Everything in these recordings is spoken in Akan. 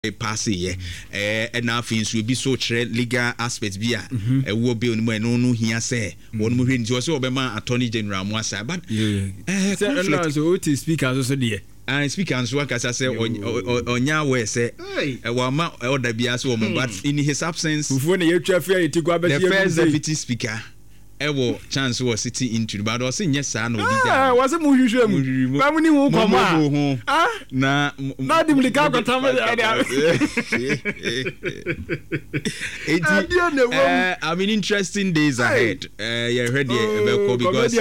pass ye na afin so bi so chere legal aspect bi a wo bill no no hia say won mo hwe nti o se obema attorney general mo asa but so what speaker so there and speaker and so akasa say onya we say wa ma order bia so mo but in his absence fufu na yetwa afia yetikwa be the first deputy speaker ewo chance was sitting into but was yes sa no bi ja was mu hwehwe mu ba mu ni hu koma na dim lika kwata me I mean interesting days ahead you heard because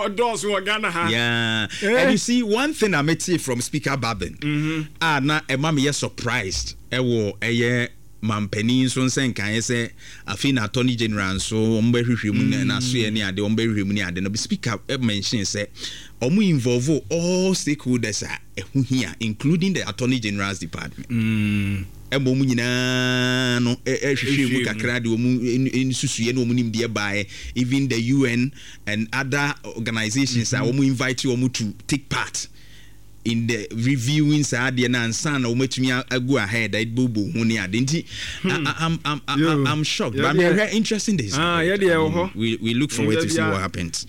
yeah and you see one thing I met from Speaker Babin na e ma me surprised ewo mampani so nsen kan say afina attorney general so omba hwehwemu na so ye ne ade omba hwehwemu ne ade no be speaker mention say omu involve all stakeholders ehu here including the attorney general's department emo mu nyina no hwehwemu kakra de omu ensusuye na omu nimde bae even the UN and other organizations omu invite you to take part in the reviewing side and ansana umetumi go ahead it bubu huni adenti I'm shocked but very interesting days we look forward to see what happens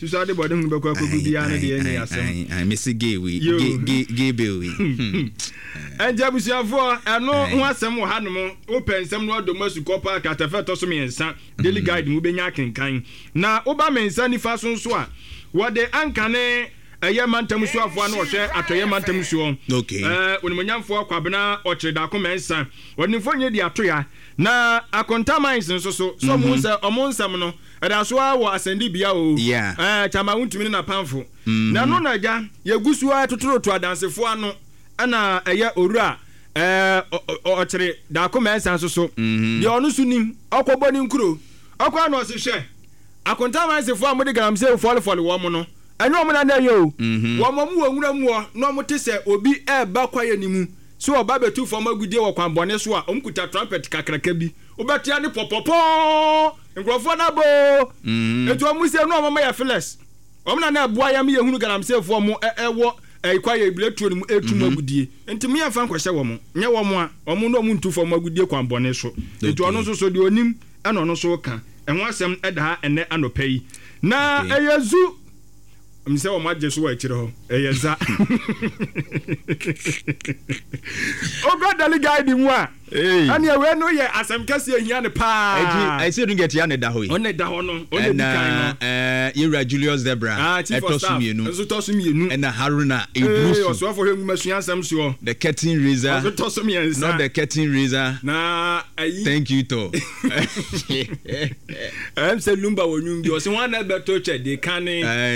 I miss gay bill and jabusiafo eno ho asem wo hanom open sem no domasu kopa katafeto so mensa daily guide mu benya kenkan na oba mensa nifa so nso a wo de ankane eye mantam suafo na ohwe atoye mantam suo onimonyamfo akwabena ochireda komensa onimfo nye di atoya na akontamines nso so mu se omonsam no eda so a wo asende bia o chama huntumi na pamfo na no naja yegusu a totoroto adansefo ano ana eye orura ochire da komensa nso so de onu sunim okoboni nkuro okwa na osehwe akontamines fo amode gram se follow wo mo no enyo mo na yo wo mo mu wonwura mu no mo te se obi ba kwaye nimu so oba betu fo magudie wo kwanbone so a omkuta trumpet kakraka bi obetia ne popopo nkrofo na bo etu omu se no mo ya feles omna na boa ya me yehunu garam se fo mo ewo kwaye biletu ni mu etu magudie enti me yafa nkwhye wo mo nye wo mo a omu no mu ntu fo magudie kwanbone so etu ono so de onim ena ono so ka enwo asem eda ene anopai na eyezu mse o maje so wa chire ho eyeza ogo dali guide mu a ani ewe no ye asem kase ehia ne pa I say don't get ya ne da ho yi on da ho no on di kan no Yura Julius Debra etosumienu and Haruna Idrusu so for him masua asem so the curtain raiser not the curtain raiser na thank you to am say lumba wonum bi o se wan na beto che de kan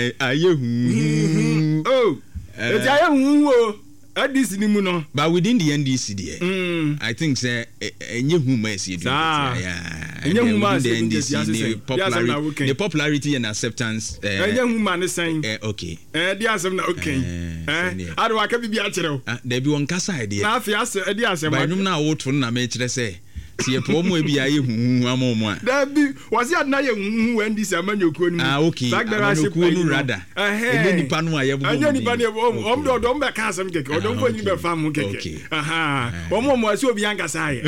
oh it's aye this ni mu no but within the NDC there I think say enye huma esi do enye huma the popularity and acceptance enye huma ne san okay di asem na okay ado aka bibia kire there be one kasa idea na afi ase di asem ba num na woto na me kire say tie po mo e bia ye hu amomo a da bi wasi adna ye hu wendi se amanyokuo ni okay amanyokuo nu rada ene nipa no aye bo ene nipa ne om do do mbe ka asem keke odom ko ni be fam keke mo asi obi ankasa aye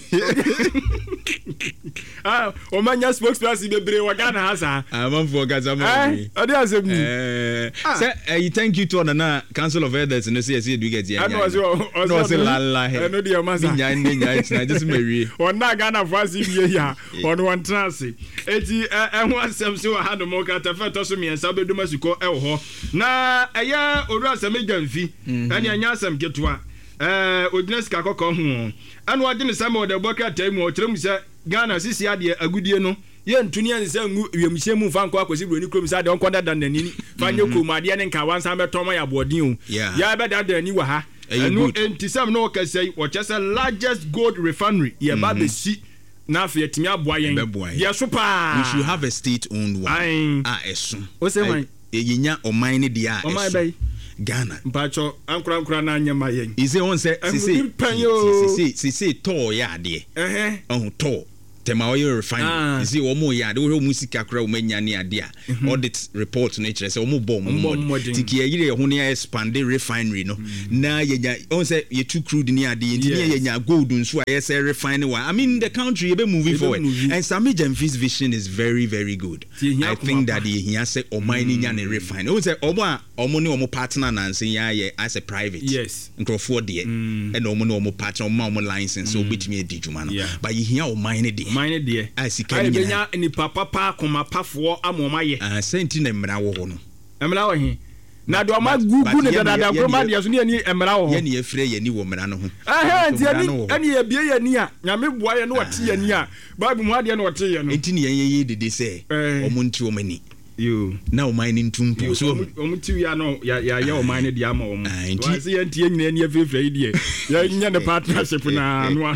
o manya spokesperson be bre wagana hasa amanfo gaza mo ade asem ni say thank you to na Council of Elders no say do get here no say la no dey masa nya just marry on na Ghana fasi bie ya on one trance eti ehun asem se wa hado mo ka tafeto so miensa beduma suko ho na eya oru asem gamfi ene anya asem ketua odines ka kokko hu anu age ne sam de boka taimu o kire mu se Ghana sisi ade agudie no ye ntuni an se ngu wiemhye mu fa nko akosi broni krom sa de onko da danani fa nye ko made ne nka wansa beto ya bodin o ya be da dani wa ha enu entisam no kasai o chese largest gold refinery ye ba be si na afi etimi aboa yen ye so pa we should have a state owned one eso o se man yenya oman ne dia eso Ghana mpacho ankura na anyama yen ise on se to ya de to tema oil refinery see omo ya de wo musika kra o manya ne ade a audit report no kire say omo bom tiki yire ho ne expand refinery no na yenya on say ye too crude ne ade enti ne yenya gold nso a yes refine one. I mean the country be moving forward and Sammy Jemfi's vision is very very good. I think that he has say o mining nya ne refine on say omo ne omo partner na nsen ya as a private nkrofo de and omo ne omo partner omo license so betimi edi djuma no but you hear o mine de as Kenya ni papa koma pafo amoma ye senti na mmra wo ho no mmra wo he na do ma gugu ne dada groma de so ne ni mmra wo ho ye ne afre ye ni wo mmra no ho nti ani ye bie ye ni a nyame boa ye no wote ye ni a bible mu ade no wote ye no enti ne ye dede se omo nti o mani you now mining tumpo so omuti ya no ya o mine dia ma omo wa se yanti nyina ni afefre die ya nya the partnership na no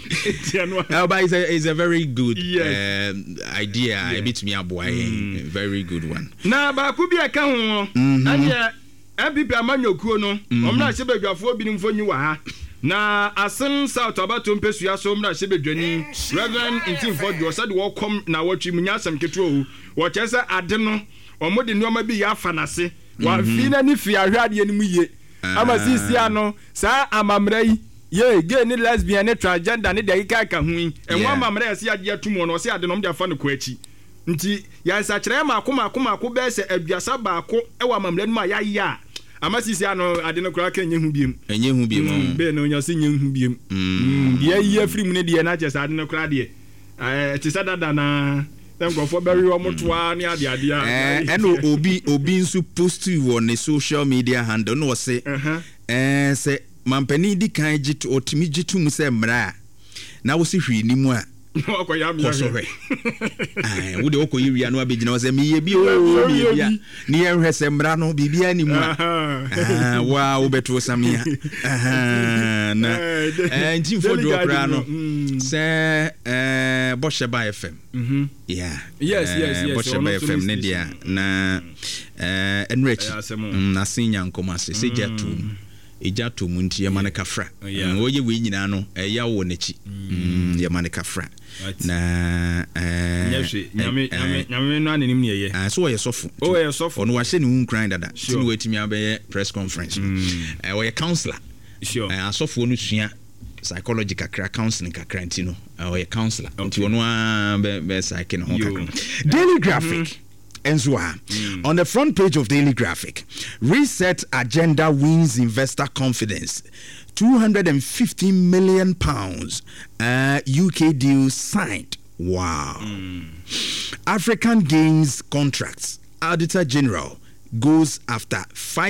but it's a very good idea a bit me aboy very good one na ba ku bi aka ho anya MPP amanyokuo no omna se badwafo bi nimfo nyi wa ha na asen South Abato mpesua so omna se badwani Reverend Intimfo do said wo kom na watwi munya asam ketuo wo chese ade no omode nneoma bi ya afa nase wa fi na ni fi ahwade ni mu ye ama sisi ano sa amamra yi ye gay ni lesbian ni transgender ni de ka hu enwa amamra ya se ade atumo no se ade no mde afa no ko achi nti ya nsa kire mako be se aduasa baako e wa amamra ni ma ya ama sisi ano ade no kura ka enye hu biem be no nya se nye hu biem ye free mu ne de na che sa ade no kura de ti sa dada na go for bury omotoa ne ade and obi nso post you on a social media handle no say say mampani di kan jitu otimi jitu mu se mra na wo se hwi ni mu a okoya mi wo de okoyi wi anu abegina wo se mi ye bi o mi ye bia ni ye hwe se mra no bibia ni mu a wa wo beto samia na ntimfo do kra no se Bosheba FM yes Bosheba FM ne dia na enrich na sinya nkomase se jatu ejato munti ya mane kafra oye we nyina no ya wo nachi ya mane kafra na nyame no anenim ne ye so ye sofo ono wa hye ne hu kran dada tini wetimi abeye press conference wo ye counselor asofo no sua psychology kakra counseling kakra ntino wo ye counselor nti ono a be psyche no kakra Daily Graphic Enzwa. On the front page of Daily Graphic, Reset Agenda wins investor confidence. £250 million UK deal signed. Wow. African Games contracts. Auditor General goes after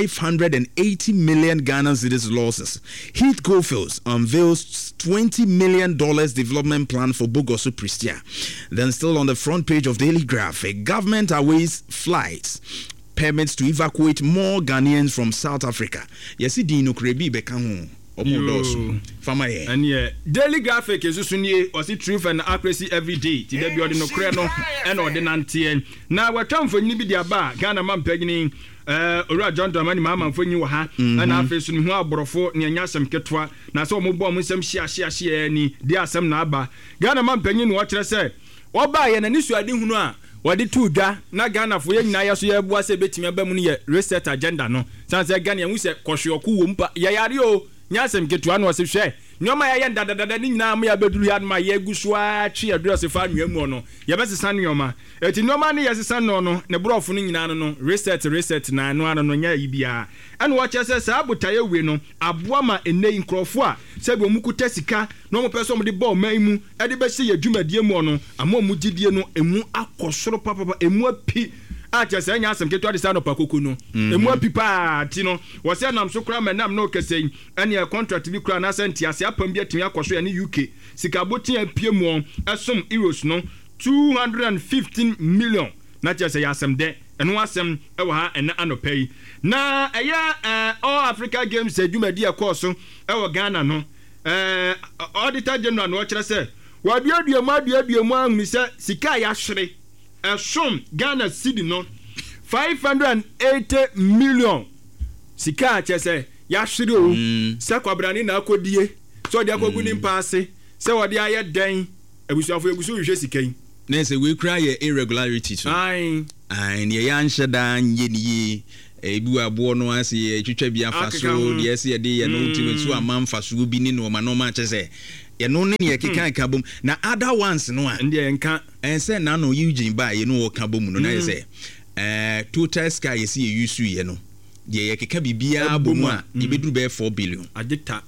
580 million Ghana cedis losses. Heath Goldfields unveils $20 million development plan for Bogoso Pristia. Then still on the front page of Daily Graphic, government awaits flights permits to evacuate more Ghanaians from South Africa. Yesi dino krebi bekahu. And yeah, Daily Graphic is usually or see truth and accuracy every day. Today be no creno and ordinance. Now we're time for nibi dia ba Ghana man pegging Ora John Dramani mama for you ha and after soon who abrofo ne nyasem ketwa na so mo bom nsem hia ni dia asem na aba Ghana man pegging no kire say oba ye na nisu ade hunu a wadi tu dwa na Ghana fo ye nyina ya so ye bua se betimi aba mu ne ye reset agenda no sanse Ghana hu se kohweoku wo mpa ye yare o nyasem ketua no se hwe nyoma ya ndadadada ni nyina ma ya beduru ya ma ye gusua twe adresse fa nwamu no ye besesa nyoma eti nyoma ne ye sesa no ne brofo no nyina no reset na no ano no nya yibia ene wo chese sa abotaye we no aboa ma enei nkrofo a se bi omukuta sika no mo peso mo de ba man mu e de be se ye dwumadie mu no ama mu gidie no emu akosoro papa emu api acha se nya asem keto de sa no pakoko no emu apipa ti no wo se nam so kra manam no kese ene contract bi kra na senti ase apam bi atimi akoso ya ne UK sika botin apie mu esom euros no 215 million na cha se ya asem de eno asem e wo ha ene anopai na eya all Africa Games adwumadi akoso e wo Ghana no auditor general no kire se wa duaduamu ahuni se sika ya hwere Shom Ghana cedi no 580 million sika chese ya hwere o se kwabrani na akodie so de akogu ni mpaase se wode aye den Ebusuafo hwehwe sika yi. Na say we cry irregularity so. Aye. And ye yanhye da nye ni ebi abo no ase twetwa bi afa so de ase de ye no ultimate so amamfa so bi ni no ma no ma chese ye no ne ye keka ka bom na other ones no a ndie nka say na no Eugene ba ye no ka bom no na ye say total sky ye see ye use ye no ye keka bibia bom a ye beduru be 4 billion adita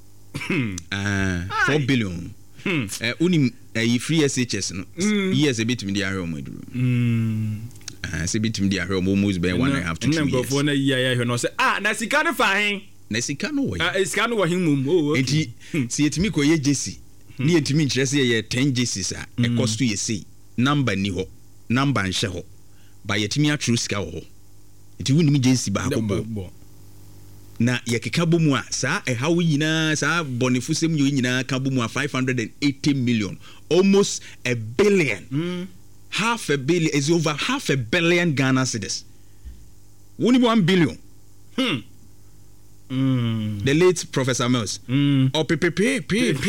4 billion unim free SHS no years a bit me dia hwe duru say bit me dia hwe almost be 1.5 to 2 years ngofo na ya hwe no say na sika no fa hen na sika no wo sika no wo hen mum enti si etimi ko ye jesi ni etimi nkyere say ye 10 jesis a e cost ye say number ni ho number nhye ho ba yetimi atru sika ho enti wunimi jesi ba ko bo na yekeka bomu a saa hawo nyina saa bonifusem yo nyina ka bomu a 580 million almost a billion half a billion is over half a billion Ghana cedis woni 1 billion the late Professor Mills p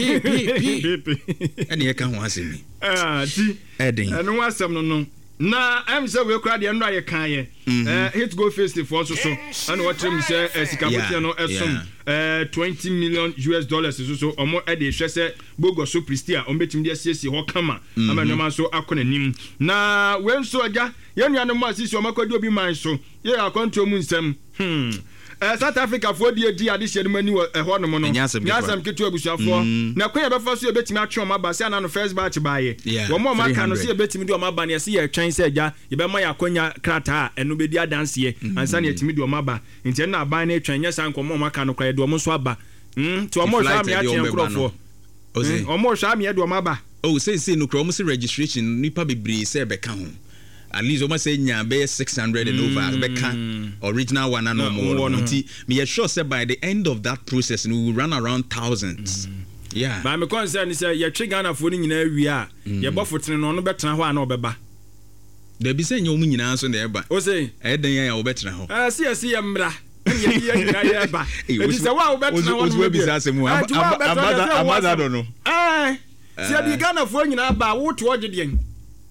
and ye kan ho asemi ti edin eno wasem no na am say we kra de no aye kan ye hit go festival so and what them say sikabotia no esum $20 million so omo e de hwe say bogo so pristia o betim de asiesi ho kama amanoma so akona nim na wen so aja ye nuano ma asisi o makodi obi man so ye akonto mu nsem South Africa for the ade hye de mani ho no mo no nyasam ketu abusuafo na kwen ye befa so ye betimi atwe o maba se na no first batch baaye wo mo maka no se ye betimi de o maba ne se ye twen se agya ye be ma yakonya krata eno be di adanse ansa ne yetimi de o maba nti na aban na twen nyesa nko mo maka no kwa ye de o mo so aba to o mo hwa me atwe nkrofo o mo hwa me ye de o maba say no kro mo se registration nipa bebre se be ka ho at least almost say nya be 600 and over be can original one and no more me sure say by the end of that process we will run around thousands yeah but my concern is you Ghana for ni nyina wi a ye bofotene no betena ho a na obeba there be say nyom nyina so na eba o say den ya obetena ho see mra ye eba it is wa obetena ho no be say mu amada do no see the Ghana for nyina ba wo to ogede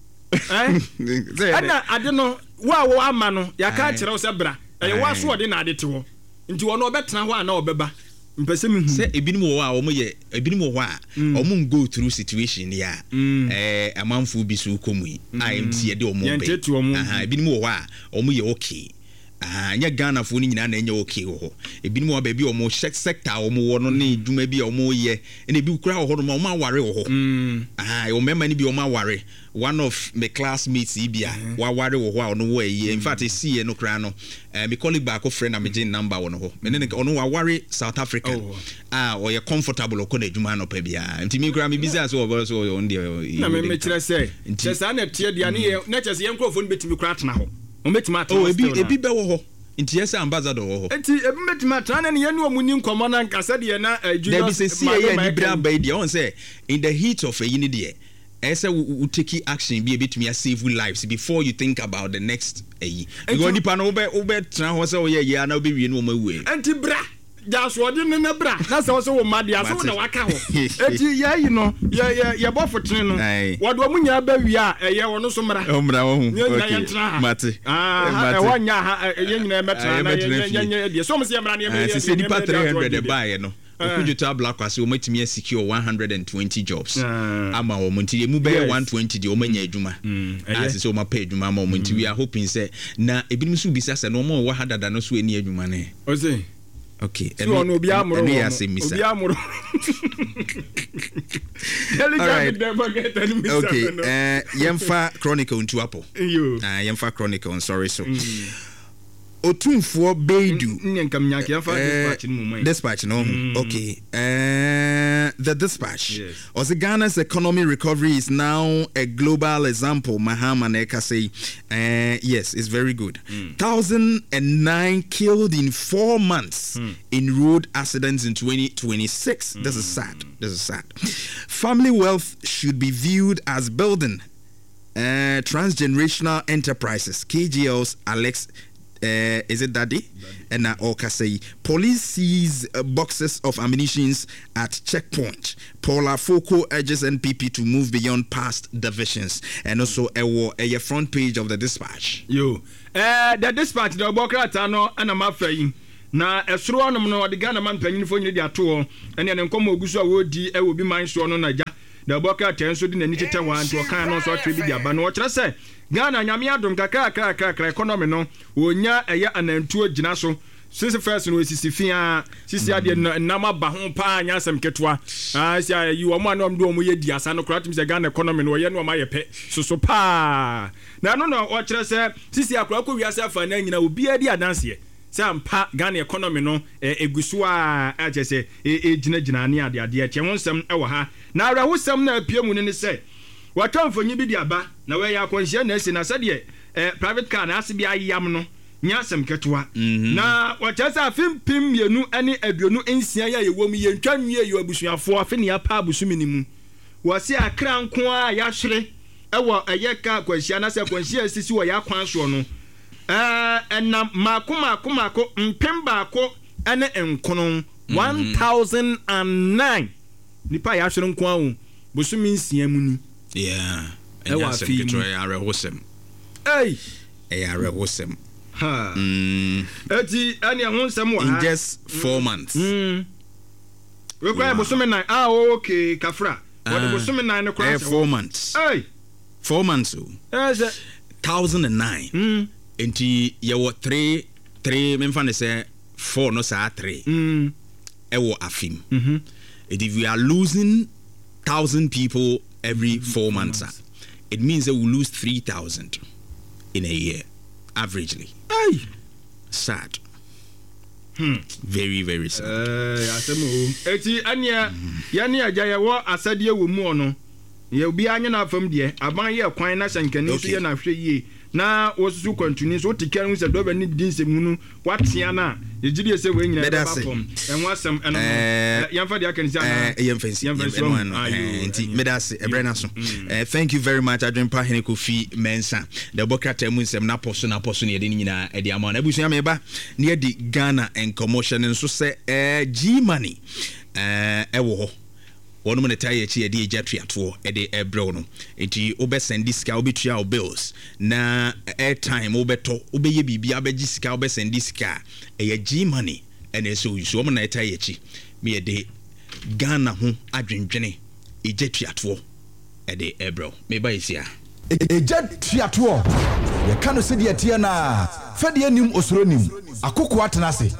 ana ade no wo ama no ya ka kire wo se bra wa so ode na ade te ho nti wo no obetena ho a na obeba mpese mi hu se ebinim wo a wo mo ye ebinim wo a wo mo go through situation ya amanfo bi so komu yi IMT ye de wo mo be ebinim wo a wo mo ye okay anya Ghana fo ni nyina na enya okay ho ebinim wo ba bi wo mo sector wo mo wo no ne dwuma bi wo mo ye na ebi kura ho no mo aware wo ho wo mema ni bi wo mo aware one of my classmates ibia wa ware wo ho a no wo ye in fact see no kra no me colleague back friend am gin number wo no ho me ne ono wa ware South Africa o ye comfortable ko na dwuma no pa bia nti mi kra me business wo so on dey na me kire say chesa na tie dia ne ye na chesa ye nkrofo no betimi kra tena ho o betimi ata ebi be wo ho nti yes ambassador wo ho nti ebi betimi ata na ne ye no mu ni nkomo na nkasa de na there be say ye ni bra ba dia on say in the heat of a yini de ese we take action be betimi save lives before you think about the next because nipa no we tran ho say we ye na we wie no mawu nti bra jaso de ne bra na se wo so wo madia so na waka ho enti ye no ye bofotene no wo do mu nya ba wi a ye wo no so mra wo hu mate wo nya ha ye nyina metra na ye so mo se mra na ye se nipa 300 buy no Okujuta Black Kwasi omatimi secure 120 jobs ama o monti mu be 120 de o manya adwuma as so ma pay adwuma ma o monti we are hoping say na ebinim so bisa say no mo wa hadada no so eni adwuma ne o say okay so no obi amuro obi amuro okay yemfa chronicle ntu apo yemfa chronicle I'm sorry so Otumfo Beidu dispatch no okay the dispatch also Ghana's economy recovery is now a global example Mahama Neka say yes it's very good 1,009 killed in 4 months in road accidents in 2026 this is sad family wealth should be viewed as building transgenerational enterprises KGL's Alex is it Daddy? And Okasei. Police seize boxes of ammunitions at checkpoint. Paula Foko urges NPP to move beyond past divisions. And also a front page of the Dispatch. The Dispatch, the Bokrata, and a mafia. Na esro anom no de Ghana man panyinfo nyine de ato ene ne nkomo oguso a wodi e obi man so no na ja da boka tenso de nani tete wan to kan no so atwe bi aba no kire se Ghana nyame adom kakra economy no wonya eye anantuo gina so since first no sisi fia sisi ade nama ba ho pa anya asem ketwa sia yi wo mo anom do mo ye di asa no kra tim se Ghana economy no ye no ma ye pe so pa na no o kire se sisi akra ko wiase afa na nyina obi adi adanse sampa Ghana economy no egusu a agese gina ne ade che wonsem e wo ha na awra wosem na apiemu ne se watamfonyi bi di aba na we ya konhia na esi na sade private car na asibi ayam no nya asem ketwa na wachasa afimpim mienu ane aduonu ensia ya yewom ye ntwanwie ye abusuafo afi ne ya pa abusumi mu wose akra nko a ya hwere ewo eyeka kwanhia na se kwanhia asisi wo ya kwan so no enam mako mpemba ko ene enkono 1009 nipa ya hwere nko awu busumi nsia mu ni ewa fi arehosem arehosem ha eti ani ehonsem wa in just 4 months we kwa busumi 9 okay kafra what busumi 9 no kwa 4 months 4 months 1009 enti yewo 3 memfa ne say 4 no sa 3 ewo afim if we are losing 1,000 people every 4 months, it means that we lose 3,000 in a year, averagely. Sad. Very, very sad. Eti anya yani aja wo asade wo mu ono. Ye obi anya na afam de aban ye kwan na sankani so ye na hwe yie. Na wosusu continue so tikari se do be ni dinsem nu watia na ye gidi se we nyina ba fom enwa asem eno yamfa de akanisi ana yamfansi enti medase ebrena so thank you very much Adwempa Hene Kofi Mensah the bokrata mu nsem na poso ne ye de nyina e de ama na busu ameba ne ye di Ghana en commotion nso se G money ewo ho wonu mo netai echi e de ejatuato e de ebrew no enti obesendi sika obetua o bills na airtime obeto obeye bibia abegi sika obesendi sika e G money ene so yusu mo netai echi me e de Ghana ho adwendwene ejatuato e de ebrew me ba isia ejatuato ye kanu se de tie na fa de anim osronim akoko atenase.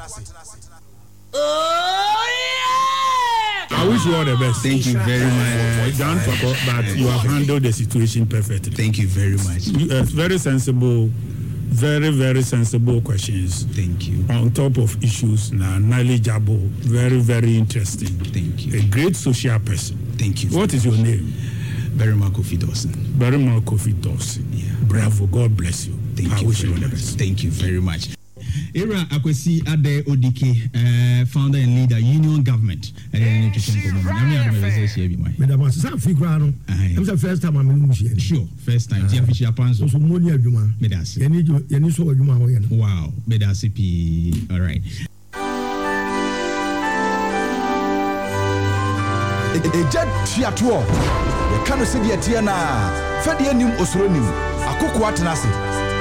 I wish you all the best. Thank you very much. Don't forget that you have handled the situation perfectly. Thank you very much. Very sensible, very sensible questions. Thank you. On top of issues, knowledgeable, very interesting. Thank you. A great social person. Thank you. What is your name? Berima Kofi Dawson. Berima Kofi Dawson. Yeah. Bravo. God bless you. Thank you. I wish you all the best. Thank you very much. Era Akwesi Ade Odike, founder and leader, Union Government. Madam, it's the first time I'm in. Sure, first time. So money of you, Medas. You need so you. Wow, Medasipi. All right. Ejad Tiatua, the Kano City Atiana, Fadianim Osronim, Akoko Atenase.